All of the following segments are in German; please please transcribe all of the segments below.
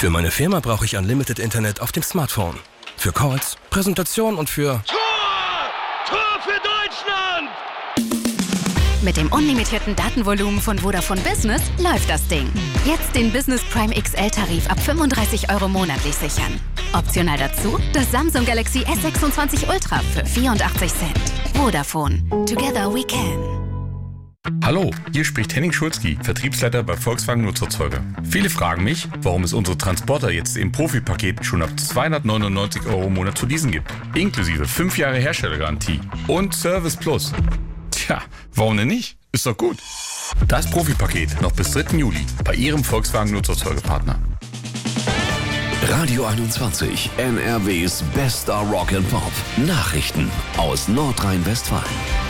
Für meine Firma brauche ich Unlimited Internet auf dem Smartphone. Für Calls, Präsentation und für... Tor für Deutschland! Mit dem unlimitierten Datenvolumen von Vodafone Business läuft das Ding. Jetzt den Business Prime XL-Tarif ab 35 € monatlich sichern. Optional dazu das Samsung Galaxy S26 Ultra für 84 Cent. Vodafone. Together we can. Hallo, hier spricht Henning Schulzki, Vertriebsleiter bei Volkswagen Nutzerzeuger. Viele fragen mich, warum es unsere Transporter jetzt im Profi-Paket schon ab 299 € im Monat zu leasen gibt. Inklusive 5 Jahre Herstellergarantie und Service Plus. Tja, warum denn nicht? Ist doch gut. Das Profi-Paket noch bis 3. Juli bei Ihrem Volkswagen Nutzerzeugerpartner. Radio 21, NRWs bester Rock and Pop. Nachrichten aus Nordrhein-Westfalen.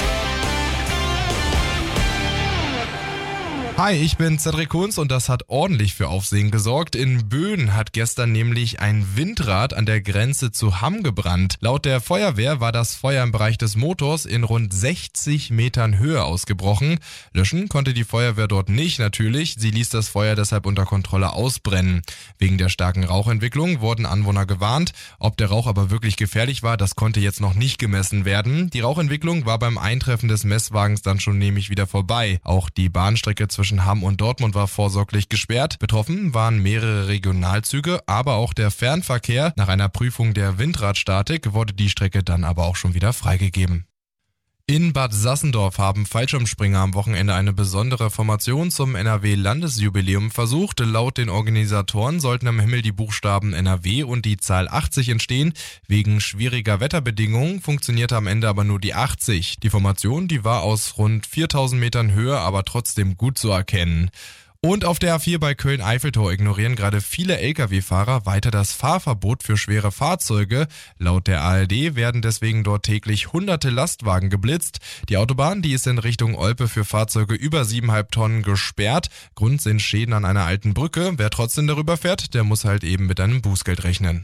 Hi, ich bin Cedric Kunz und das hat ordentlich für Aufsehen gesorgt. In Böen hat gestern nämlich ein Windrad an der Grenze zu Hamm gebrannt. Laut der Feuerwehr war das Feuer im Bereich des Motors in rund 60 Metern Höhe ausgebrochen. Löschen konnte die Feuerwehr dort nicht, natürlich. Sie ließ das Feuer deshalb unter Kontrolle ausbrennen. Wegen der starken Rauchentwicklung wurden Anwohner gewarnt. Ob der Rauch aber wirklich gefährlich war, das konnte jetzt noch nicht gemessen werden. Die Rauchentwicklung war beim Eintreffen des Messwagens dann schon nämlich wieder vorbei. Auch die Bahnstrecke zwischen Hamm und Dortmund war vorsorglich gesperrt. Betroffen waren mehrere Regionalzüge, aber auch der Fernverkehr. Nach einer Prüfung der Windradstatik wurde die Strecke dann aber auch schon wieder freigegeben. In Bad Sassendorf haben Fallschirmspringer am Wochenende eine besondere Formation zum NRW-Landesjubiläum versucht. Laut den Organisatoren sollten am Himmel die Buchstaben NRW und die Zahl 80 entstehen. Wegen schwieriger Wetterbedingungen funktionierte am Ende aber nur die 80. Die Formation, die war aus rund 4000 Metern Höhe, aber trotzdem gut zu erkennen. Und auf der A4 bei Köln-Eiffeltor ignorieren gerade viele Lkw-Fahrer weiter das Fahrverbot für schwere Fahrzeuge. Laut der ARD werden deswegen dort täglich hunderte Lastwagen geblitzt. Die Autobahn, die ist in Richtung Olpe für Fahrzeuge über 7,5 Tonnen gesperrt. Grund sind Schäden an einer alten Brücke. Wer trotzdem darüber fährt, der muss halt eben mit einem Bußgeld rechnen.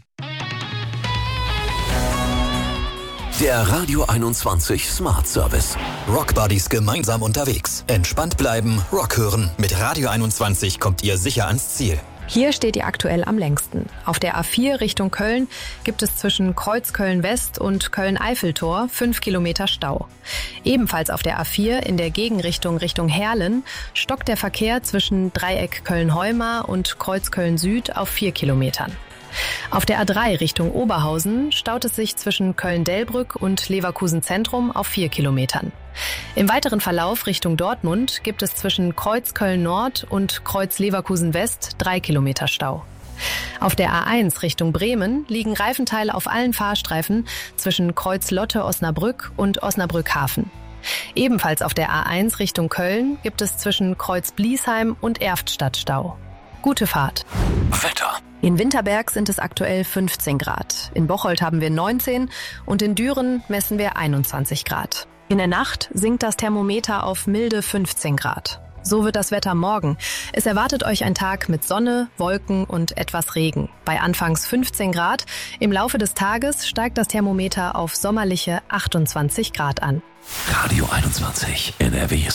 Der Radio 21 Smart Service. Rock Buddies gemeinsam unterwegs. Entspannt bleiben, Rock hören. Mit Radio 21 kommt ihr sicher ans Ziel. Hier steht ihr aktuell am längsten. Auf der A4 Richtung Köln gibt es zwischen Kreuzköln-West und Köln-Eiffeltor 5 Kilometer Stau. Ebenfalls auf der A4 in der Gegenrichtung Richtung Herlen stockt der Verkehr zwischen Dreieck Köln-Heumar und Kreuz Köln-Süd auf 4 Kilometern. Auf der A3 Richtung Oberhausen staut es sich zwischen Köln-Delbrück und Leverkusen Zentrum auf 4 Kilometern. Im weiteren Verlauf Richtung Dortmund gibt es zwischen Kreuz Köln-Nord und Kreuz Leverkusen West 3 Kilometer Stau. Auf der A1 Richtung Bremen liegen Reifenteile auf allen Fahrstreifen zwischen Kreuz Lotte Osnabrück und Osnabrück Hafen. Ebenfalls auf der A1 Richtung Köln gibt es zwischen Kreuz Bliesheim und Erftstadt Stau. Gute Fahrt. Wetter. In Winterberg sind es aktuell 15 Grad. In Bocholt haben wir 19 und in Düren messen wir 21 Grad. In der Nacht sinkt das Thermometer auf milde 15 Grad. So wird das Wetter morgen. Es erwartet euch ein Tag mit Sonne, Wolken und etwas Regen. Bei anfangs 15 Grad. Im Laufe des Tages steigt das Thermometer auf sommerliche 28 Grad an. Radio 21, NRWs